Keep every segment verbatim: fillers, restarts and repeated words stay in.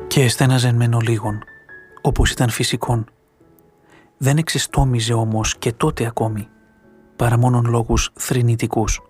και εστέναζεν μεν ολίγων, όπως ήταν φυσικόν. Δεν εξεστόμιζε όμως και τότε ακόμη, παρά μόνον λόγους θρηνητικούς.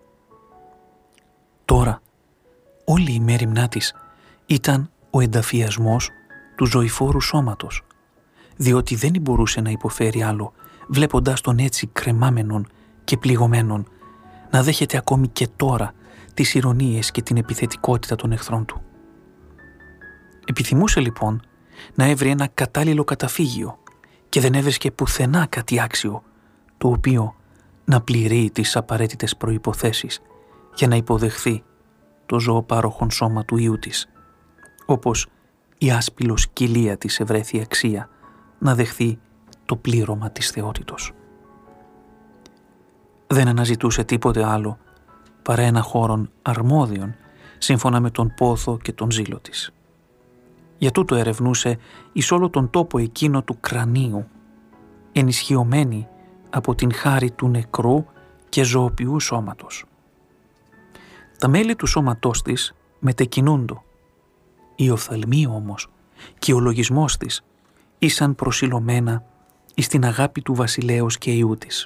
Τώρα, όλη η μέριμνά της ήταν ο ενταφιασμός του ζωηφόρου σώματος, διότι δεν μπορούσε να υποφέρει άλλο, βλέποντας τον έτσι κρεμάμενον και πληγωμένον, να δέχεται ακόμη και τώρα τις ηρωνίες και την επιθετικότητα των εχθρών του. Επιθυμούσε λοιπόν να έβρει ένα κατάλληλο καταφύγιο και δεν έβρισκε πουθενά κάτι άξιο, το οποίο να πληρεί τις απαραίτητες προϋποθέσεις για να υποδεχθεί το ζωοπάροχον σώμα του Υιού της, όπως η άσπυλος κοιλία της ευρέθη αξία να δεχθεί το πλήρωμα της θεότητος. Δεν αναζητούσε τίποτε άλλο παρά ένα χώρον αρμόδιον σύμφωνα με τον πόθο και τον ζήλο της. Για τούτο ερευνούσε εις όλο τον τόπο εκείνο του κρανίου, ενισχυωμένη από την χάρη του νεκρού και ζωοποιού σώματος. Τα μέλη του σώματός της μετεκινούντο. Η οφθαλμή όμως και ο λογισμός της ήσαν προσιλωμένα εις την αγάπη του βασιλέως και Υιού της.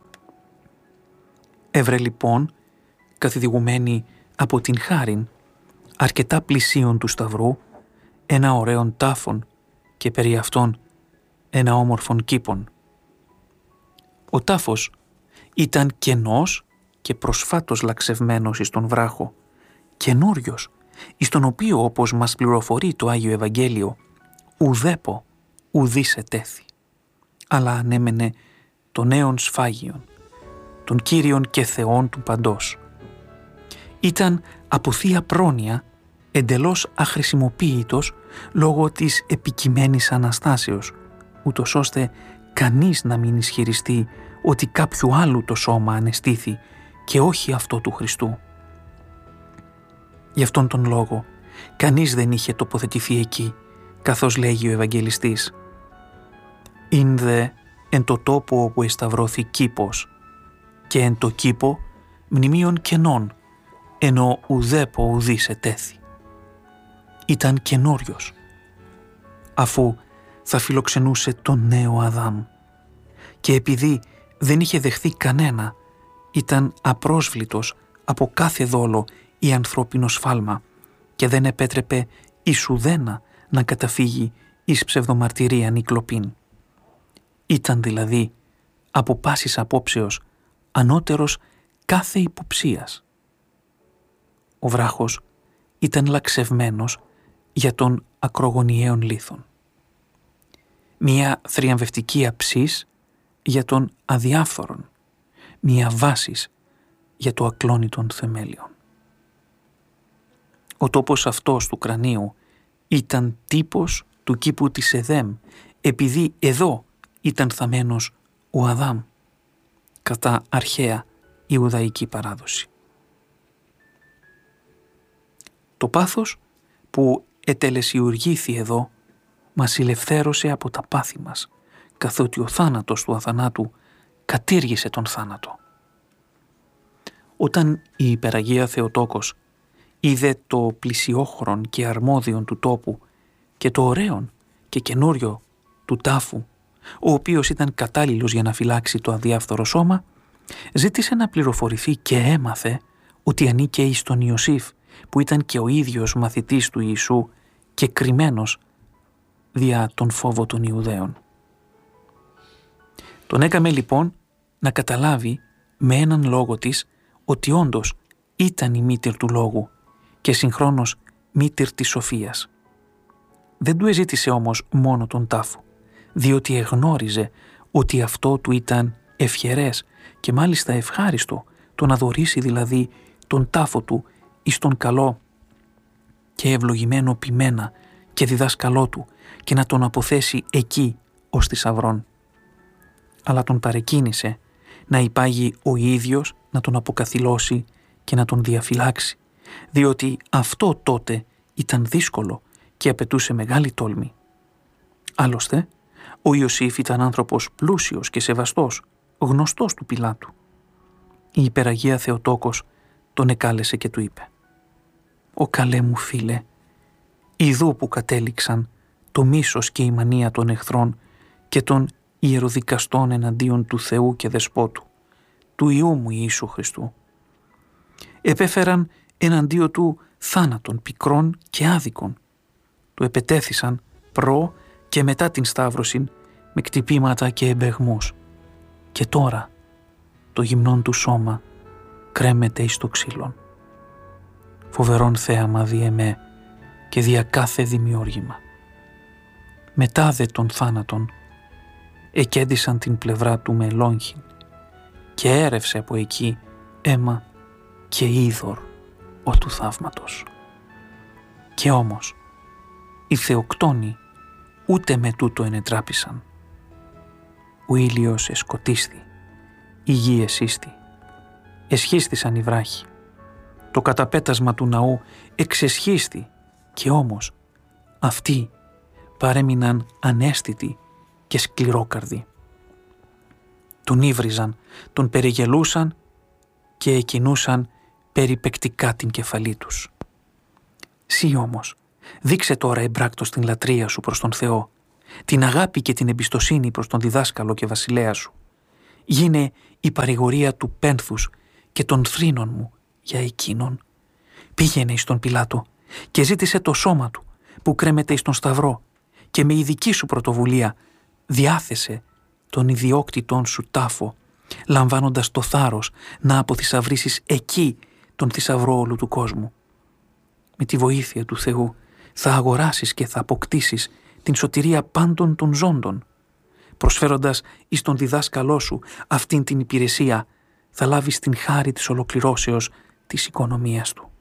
Έβρε λοιπόν, καθοδηγουμένη από την χάριν, αρκετά πλησίον του σταυρού, ένα ωραίον τάφον και περί αυτόν ένα όμορφον κήπον. Ο τάφος ήταν κενός και προσφάτως λαξευμένος εις τον βράχο, καινούριος, εις τον οποίο, όπως μας πληροφορεί το Άγιο Ευαγγέλιο, ουδέπο ουδής ετέθη, αλλά ανέμενε τον νέον σφάγιον, τον Κύριον και Θεόν του παντός. Ήταν από θεία πρόνοια εντελώς αχρησιμοποίητος λόγω της επικειμένης Αναστάσεως, ούτως ώστε κανείς να μην ισχυριστεί ότι κάποιου άλλου το σώμα ανεστήθη και όχι αυτό του Χριστού. Γι' αυτόν τον λόγο κανείς δεν είχε τοποθετηθεί εκεί, καθώς λέγει ο Ευαγγελιστής. «Ειν δε εν το τόπο όπου εσταυρώθη κήπος και εν το κήπο μνημείων κενών, ενώ ουδέπο ουδής ετέθη». Ήταν καινούριος, αφού θα φιλοξενούσε τον νέο Αδάμ, και επειδή δεν είχε δεχθεί κανένα, ήταν απρόσβλητος από κάθε δόλο ή ανθρώπινο σφάλμα και δεν επέτρεπε εις ουδένα να καταφύγει εις ψευδομαρτυρίαν ή κλοπήν. Ήταν δηλαδή από πάσης απόψεως ανώτερος κάθε υποψίας. Ο βράχος ήταν λαξευμένος για τον ακρογωνιαίον λίθον. Μία θριαμβευτική αψής για τον αδιάφθορον, μία βάσης για το ακλόνητον θεμέλιον. Ο τόπος αυτός του κρανίου ήταν τύπος του κήπου της Εδέμ, επειδή εδώ ήταν θαμμένος ο Αδάμ, κατά αρχαία Ιουδαϊκή παράδοση. Το πάθος που ετελεσιουργήθη εδώ μας ηλευθέρωσε από τα πάθη μας, καθότι ο θάνατος του αθανάτου κατήργησε τον θάνατο. Όταν η υπεραγία Θεοτόκος είδε το πλησιόχρον και αρμόδιον του τόπου και το ωραίον και καινούριο του τάφου, ο οποίος ήταν κατάλληλος για να φυλάξει το αδιάφθορο σώμα, ζήτησε να πληροφορηθεί και έμαθε ότι ανήκε εις τον Ιωσήφ, που ήταν και ο ίδιος μαθητής του Ιησού και κρυμμένος δια τον φόβο των Ιουδαίων. Τον έκαμε λοιπόν να καταλάβει με έναν λόγο της ότι όντως ήταν η μήτηρ του λόγου και συγχρόνως μήτηρ της σοφίας. Δεν του εζήτησε όμως μόνο τον τάφο, διότι εγνώριζε ότι αυτό του ήταν ευχερές και μάλιστα ευχάριστο, το να δωρήσει δηλαδή τον τάφο του εις τον καλό και ευλογημένο ποιμένα και διδάσκαλό του και να τον αποθέσει εκεί ως θησαυρών. Αλλά τον παρεκκίνησε να υπάγει ο ίδιος να τον αποκαθιλώσει και να τον διαφυλάξει, διότι αυτό τότε ήταν δύσκολο και απαιτούσε μεγάλη τόλμη. Άλλωστε, ο Ιωσήφ ήταν άνθρωπος πλούσιος και σεβαστός, γνωστός του Πιλάτου. Η υπεραγία Θεοτόκος τον εκάλεσε και του είπε: «Ο καλέ μου φίλε, Ιδού που κατέληξαν το μίσος και η μανία των εχθρών και των ιεροδικαστών εναντίον του Θεού και Δεσπότου, του Υιού μου Ιησού Χριστού. Επέφεραν εναντίον του θάνατον πικρών και άδικων. Του επετέθησαν προ και μετά την σταύρωση με κτυπήματα και εμπεγμούς. Και τώρα το γυμνόν του σώμα κρέμεται εις το ξύλον. Φοβερόν θέαμα δι' εμέ και δια κάθε δημιόργημα. Μετά δε των θάνατων εκέντησαν την πλευρά του με λόγχην και έρευσε από εκεί αίμα και είδωρ ο του θαύματος. Και όμως οι θεοκτόνοι ούτε με τούτο ενετράπησαν. Ο ήλιος εσκοτίστη, η γη εσύστη, εσχίστησαν οι βράχοι. Το καταπέτασμα του ναού εξεσχίστη και όμως αυτοί παρέμειναν ανέστητοι και σκληρόκαρδοι. Τον ύβριζαν, τον περιγελούσαν και εκινούσαν περιπεκτικά την κεφαλή τους. Σύ όμως, δείξε τώρα εμπράκτος την λατρεία σου προς τον Θεό, την αγάπη και την εμπιστοσύνη προς τον διδάσκαλο και βασιλέα σου. Γίνε η παρηγορία του πένθους και των θρήνων μου για εκείνον. Πήγαινε εις τον Πιλάτο και ζήτησε το σώμα του που κρέμεται εις τον σταυρό και με ειδική σου πρωτοβουλία διάθεσε τον ιδιόκτητον σου τάφο, λαμβάνοντας το θάρρος να αποθυσαυρίσεις εκεί τον θησαυρό όλου του κόσμου. Με τη βοήθεια του Θεού θα αγοράσεις και θα αποκτήσεις την σωτηρία πάντων των ζώντων. Προσφέροντας εις τον διδάσκαλό σου αυτήν την υπηρεσία, θα λάβεις την χάρη της ολοκληρώσεως της οικονομίας του.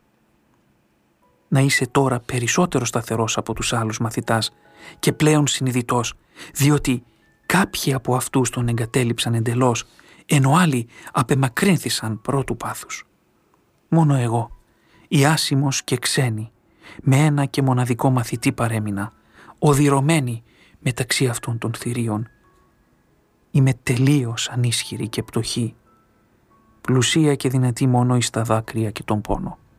Να είσαι τώρα περισσότερο σταθερός από τους άλλους μαθητάς και πλέον συνειδητός, διότι κάποιοι από αυτούς τον εγκατέλειψαν εντελώς, ενώ άλλοι απεμακρύνθησαν πρώτου πάθους. Μόνο εγώ, η άσημος και ξένη, με ένα και μοναδικό μαθητή παρέμεινα, οδυρωμένη μεταξύ αυτών των θηρίων. Είμαι τελείως ανίσχυρη και πτωχή, πλουσία και δυνατή μόνο εις τα δάκρυα και τον πόνο.